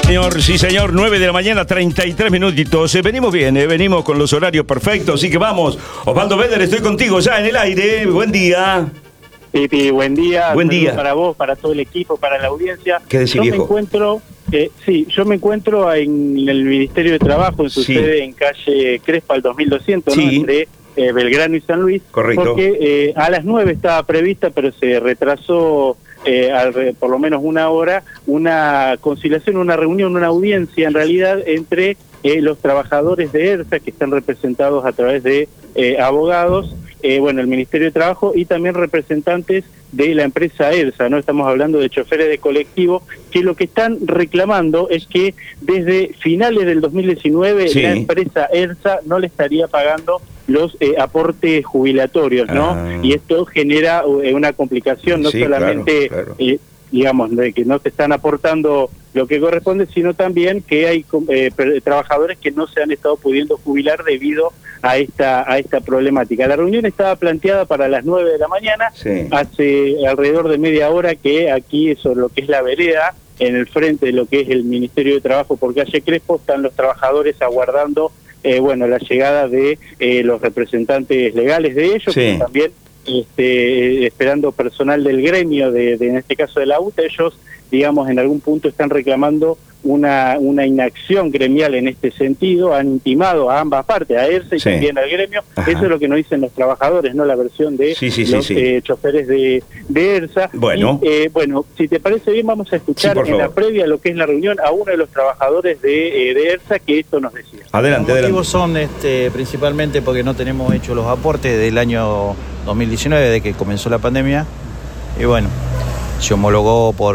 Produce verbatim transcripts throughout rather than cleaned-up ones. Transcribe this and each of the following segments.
señor, sí señor, nueve de la mañana, treinta y tres minutitos. Eh, venimos bien, eh, venimos con los horarios perfectos, así que vamos. Osvaldo Beder, estoy contigo ya en el aire. Buen día. Pipi, buen día. Buen día. Para vos, para todo el equipo, para la audiencia. ¿Qué decís, yo viejo? me encuentro, eh, sí, yo me encuentro en el Ministerio de Trabajo, en su Sí. sede en calle Crespa, al dos mil doscientos, Sí. ¿no? Entre eh, Belgrano y San Luis. Correcto. Porque eh, a las nueve estaba prevista, pero se retrasó eh, al, por lo menos una hora, una conciliación, una reunión, una audiencia en realidad entre eh, los trabajadores de ERSA, que están representados a través de eh, abogados, eh, bueno, el Ministerio de Trabajo y también representantes de la empresa ERSA, ¿no? Estamos hablando de choferes de colectivo, que lo que están reclamando es que desde finales del dos mil diecinueve sí. la empresa ERSA no le estaría pagando los eh, aportes jubilatorios, ¿no? Ah. Y esto genera eh, una complicación, no Sí, solamente, claro, claro. Eh, digamos, de que no te están aportando lo que corresponde, sino también que hay eh, trabajadores que no se han estado pudiendo jubilar debido a esta a esta problemática. La reunión estaba planteada para las nueve de la mañana, Sí. hace alrededor de media hora que aquí, sobre lo que es la vereda, en el frente de lo que es el Ministerio de Trabajo por calle Crespo, están los trabajadores aguardando eh, bueno, la llegada de eh, los representantes legales de ellos, Sí. que también este, esperando personal del gremio, de, de en este caso de la U T A. Ellos, digamos, en algún punto están reclamando una una inacción gremial en este sentido, han intimado a ambas partes, a ERSA y Sí. también al gremio. Ajá. Eso es lo que nos dicen los trabajadores, no la versión de Sí, sí, sí, los sí. Eh, choferes de, de ERSA. Bueno. Y, eh, bueno, si te parece bien, vamos a escuchar Sí, por en la favor. previa a lo que es la reunión a uno de los trabajadores de, eh, de ERSA que esto nos decía. Adelante, Los adelante. motivos son este, principalmente porque no tenemos hecho los aportes del año dos mil diecinueve, de que comenzó la pandemia. Y bueno, se homologó por,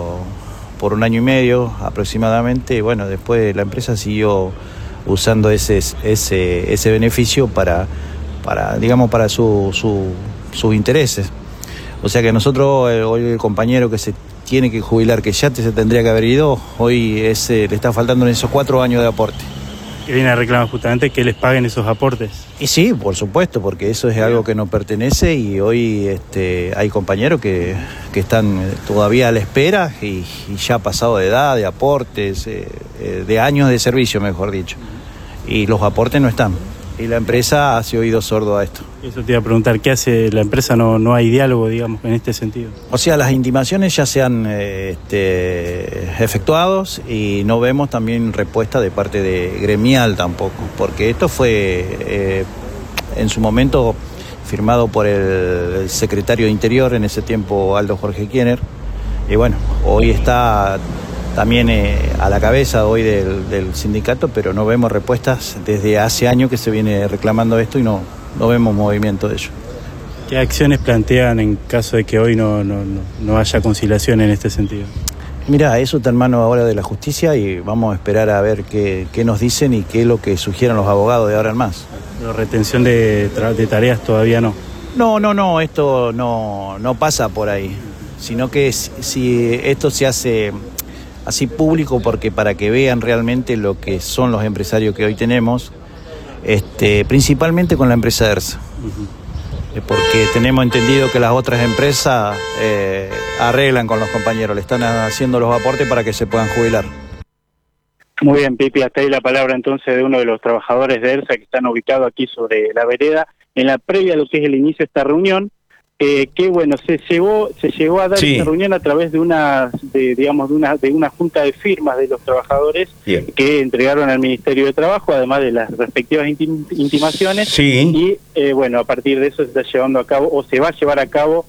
por un año y medio aproximadamente. Y bueno, después la empresa siguió usando ese, ese, ese beneficio para, para, digamos, para su, su, sus intereses. O sea que nosotros, eh, hoy el compañero que se tiene que jubilar, que ya te, se tendría que haber ido, hoy ese, le está faltando en esos cuatro años de aporte. Que viene a reclamar justamente que les paguen esos aportes. Y sí, por supuesto, porque eso es algo que nos pertenece y hoy este, hay compañeros que, que están todavía a la espera y, y ya pasado de edad, de aportes, eh, eh, de años de servicio, mejor dicho. Y los aportes no están. Y la empresa hace oído sordo a esto. Eso te iba a preguntar, ¿qué hace la empresa? No, no hay diálogo, digamos, en este sentido. O sea, las intimaciones ya se han eh, este, efectuados y no vemos también respuesta de parte de gremial tampoco, porque esto fue eh, en su momento firmado por el, el secretario de Interior, en ese tiempo Aldo Jorge Kiener, y bueno, hoy está también eh, a la cabeza hoy del, del sindicato, pero no vemos respuestas desde hace años que se viene reclamando esto y no, no vemos movimiento de ello. ¿Qué acciones plantean en caso de que hoy no, no, no, no haya conciliación en este sentido? Mira, eso está en manos ahora de la justicia y vamos a esperar a ver qué, qué nos dicen y qué es lo que sugieran los abogados de ahora en más. Pero retención de, de tareas todavía no. No, no, no, esto no, no pasa por ahí, sino que si, si esto se hace así público, porque para que vean realmente lo que son los empresarios que hoy tenemos, este, principalmente con la empresa ERSA. Uh-huh. Porque tenemos entendido que las otras empresas eh, arreglan con los compañeros, le están haciendo los aportes para que se puedan jubilar. Muy bien, Pipi, hasta ahí la palabra entonces de uno de los trabajadores de ERSA que están ubicados aquí sobre la vereda, en la previa a lo que es el inicio de esta reunión. Eh, que bueno, se llegó se llegó a dar Sí. esta reunión a través de una de, digamos de una de una junta de firmas de los trabajadores Bien. que entregaron al Ministerio de Trabajo, además de las respectivas intim- intimaciones. Sí. Y eh, bueno, a partir de eso se está llevando a cabo o se va a llevar a cabo